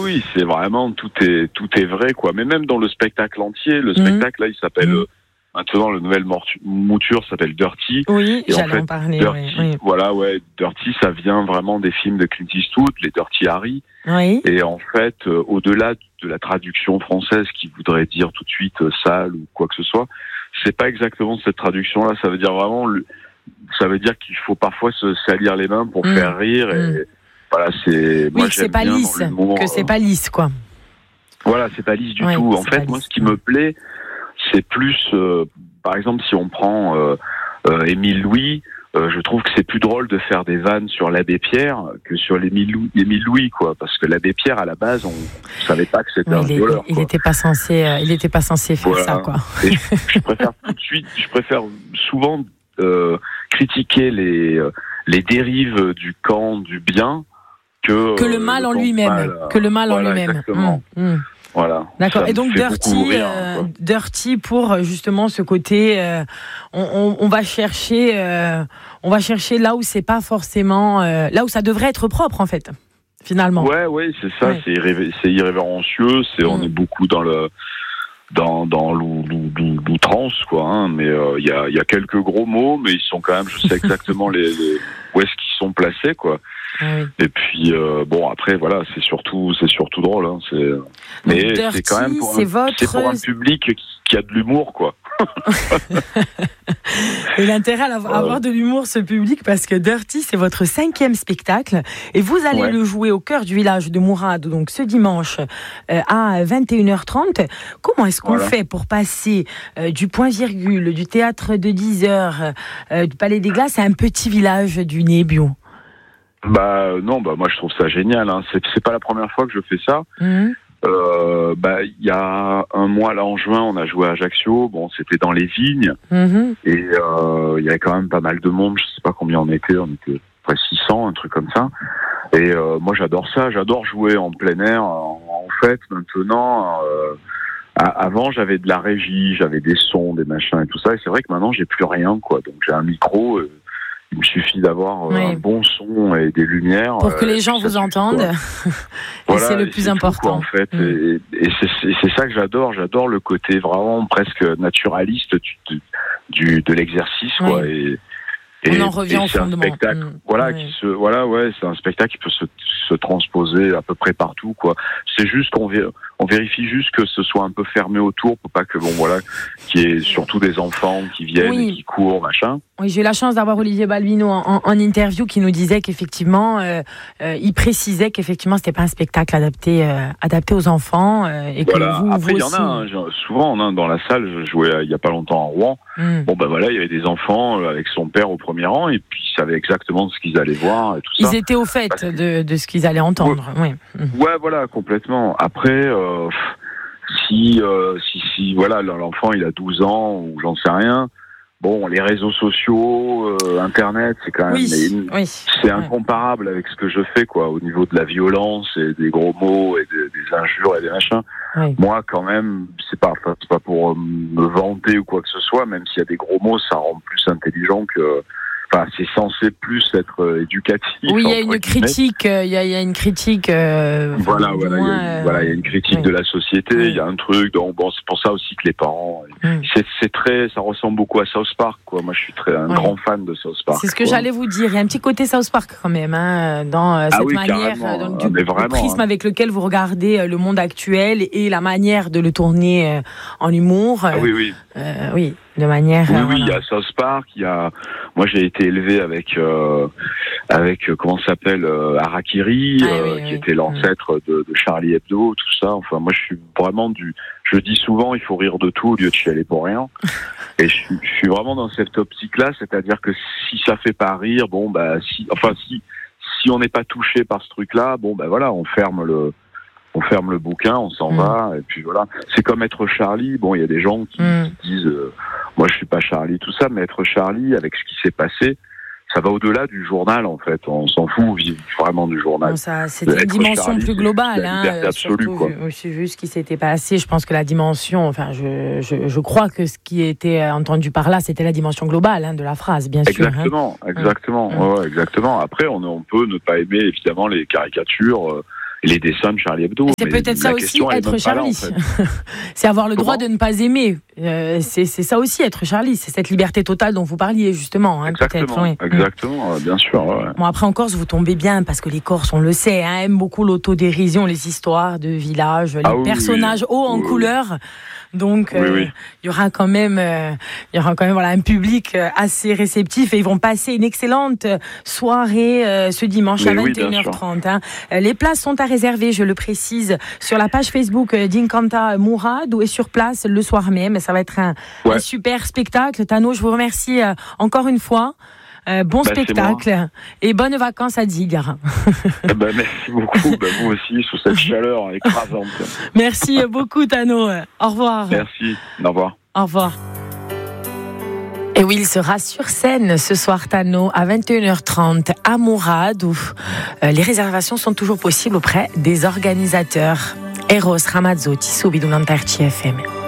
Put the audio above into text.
oui, c'est vraiment tout est vrai, quoi. Mais même dans le spectacle entier, le spectacle là, il s'appelle maintenant la nouvelle mouture s'appelle Dirty. Oui, et j'allais en fait, Dirty, oui. Voilà, ouais, Dirty, ça vient vraiment des films de Clint Eastwood, les Dirty Harry. Oui. Et en fait, au-delà de la traduction française qui voudrait dire tout de suite sale ou quoi que ce soit, c'est pas exactement cette traduction-là. Ça veut dire vraiment, ça veut dire qu'il faut parfois se salir les mains pour faire rire. Et voilà, c'est. Oui, moi, que c'est pas bien lisse, que c'est pas lisse, quoi. Voilà, c'est pas lisse du tout. En fait, moi, ce qui me plaît, c'est plus, par exemple, si on prend Émile Louis, je trouve que c'est plus drôle de faire des vannes sur l'abbé Pierre que sur l'Émile Louis, quoi. Parce que l'abbé Pierre, à la base, on savait pas que c'était un violeur. Il n'était pas censé faire ça, quoi. Et je préfère tout de suite, souvent critiquer les dérives du camp du bien que le mal en lui-même. Que le mal en lui-même. Exactement. Voilà. D'accord. Et donc Dirty pour justement ce côté, on va chercher là où c'est pas forcément, là où ça devrait être propre en fait, finalement. Ouais, c'est ça. Ouais. C'est irrévérencieux. On est beaucoup dans l'outrance, quoi. Hein, mais il y a quelques gros mots, mais ils sont quand même, je sais exactement où est-ce qu'ils sont placés, quoi. Ah oui. Et puis bon, après voilà, c'est surtout drôle, hein, mais Dirty, c'est quand même pour un public qui a de l'humour, quoi. Et l'intérêt à avoir de l'humour, ce public, parce que Dirty, c'est votre 5e spectacle et vous allez le jouer au cœur du village de Mourad, donc ce dimanche à 21h30. Comment est-ce qu'on fait pour passer du point-virgule, du théâtre de 10h, du Palais des Glaces à un petit village du Nébiou? Non, moi je trouve ça génial, hein. C'est pas la première fois que je fais ça. Il y a un mois là en juin, on a joué à Ajaccio. Bon, c'était dans les vignes et il y avait quand même pas mal de monde. Je sais pas combien on était près 600, un truc comme ça. Et moi j'adore ça, j'adore jouer en plein air. En fait, maintenant, avant j'avais de la régie, j'avais des sons, des machins et tout ça. Et c'est vrai que maintenant j'ai plus rien, quoi. Donc j'ai un micro. Il me suffit d'avoir un bon son et des lumières. Pour que les gens vous entendent. Et c'est le plus important. Tout, quoi, en fait. Et c'est ça que j'adore. J'adore le côté vraiment presque naturaliste de l'exercice, quoi. On en revient au fondement. C'est un spectacle, c'est un spectacle qui peut se transposer à peu près partout, quoi. C'est juste on vérifie juste que ce soit un peu fermé autour pour pas que qu'il y ait surtout des enfants qui viennent et qui courent, machin. Oui, j'ai eu la chance d'avoir Olivier Balbino en interview qui nous disait qu'effectivement, il précisait qu'effectivement c'était pas un spectacle adapté aux enfants et que vous Après, il y aussi... en a souvent dans la salle. Je jouais il y a pas longtemps à Rouen. Il y avait des enfants avec son père au premier rang et puis ils savaient exactement ce qu'ils allaient voir et tout ça. Ils étaient au fait de ce qu'ils allaient entendre. Ouais, voilà, complètement. Après, si l'enfant il a 12 ans ou j'en sais rien. Bon, les réseaux sociaux, Internet, c'est quand même, c'est incomparable avec ce que je fais, quoi, au niveau de la violence et des gros mots et des injures et des machins. Moi, quand même, c'est pas pour me vanter ou quoi que ce soit, même s'il y a des gros mots, ça rend plus intelligent que. Enfin, c'est censé plus être éducatif. Oui, il y a une critique. Il y a une critique. Il y a une critique de la société. Il y a un truc. Donc bon, c'est pour ça aussi que les parents. Ça ressemble beaucoup à South Park, quoi. Moi, je suis un grand fan de South Park. C'est ce que j'allais vous dire. Il y a un petit côté South Park quand même, hein, dans cette manière, le prisme avec lequel vous regardez le monde actuel et la manière de le tourner en humour. Oui, de manière. Oui, il y a South Park. Moi, j'ai été élevé avec comment ça s'appelle, Harakiri, qui était l'ancêtre de Charlie Hebdo, tout ça. Enfin, moi, je suis vraiment je dis souvent, il faut rire de tout au lieu de chialer pour rien. Et je suis vraiment dans cette optique-là, c'est-à-dire que si ça fait pas rire, si on n'est pas touché par ce truc-là, on ferme le bouquin, on s'en va, et puis voilà. C'est comme être Charlie. Bon, il y a des gens qui disent, moi je suis pas Charlie, tout ça, mais être Charlie avec ce qui s'est passé, ça va au-delà du journal, en fait. On s'en fout vraiment du journal. Non, c'était une dimension Charlie, plus globale. La liberté absolue, quoi. Vu ce qui s'était passé, je pense que la dimension, je crois que ce qui était entendu par là, c'était la dimension globale de la phrase, bien sûr. Exactement. Ouais, exactement. Après, on peut ne pas aimer, évidemment, les caricatures. les dessins de Charlie Hebdo. C'est peut-être ça aussi, être Charlie. Là, en fait. C'est avoir le droit de ne pas aimer. C'est ça aussi, être Charlie. C'est cette liberté totale dont vous parliez, justement. Hein, exactement, oui. Exactement, bien sûr. Ouais. Bon, après, en Corse, vous tombez bien, parce que les Corses, on le sait, aiment beaucoup l'autodérision, les histoires de village, les personnages hauts en couleur. Donc, il y aura quand même, voilà, un public assez réceptif et ils vont passer une excellente soirée ce dimanche à 21h30. Hein. Les places sont à réserver, je le précise, sur la page Facebook d'Incanta Mourad ou est sur place le soir même. Ça va être un super spectacle. Tano, je vous remercie encore une fois. Bon spectacle et bonnes vacances à Digre. Merci beaucoup, vous aussi, sous cette chaleur écrasante. Merci beaucoup, Tano. Au revoir. Merci, au revoir. Au revoir. Et oui, il sera sur scène ce soir, Tano, à 21h30 à Mourad, où les réservations sont toujours possibles auprès des organisateurs. Eros Ramazzotti, Subidunantarci FM.